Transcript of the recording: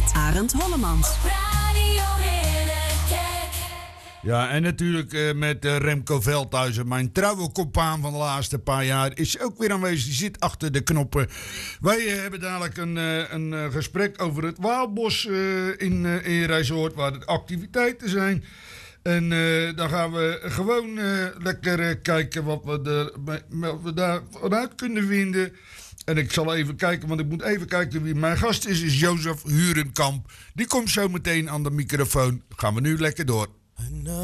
met Arend Hollemans. Ja, en natuurlijk met Remco Veldhuizen, mijn trouwe compaan van de laatste paar jaar, is ook weer aanwezig. Die zit achter de knoppen. Wij hebben dadelijk een gesprek over het Waalbos in Rijssoord, waar de activiteiten zijn. En dan gaan we gewoon lekker kijken wat we daar vanuit kunnen vinden. En ik zal even kijken, want ik moet even kijken wie mijn gast is Jozef Hurenkamp. Die komt zo meteen aan de microfoon. Gaan we nu lekker door.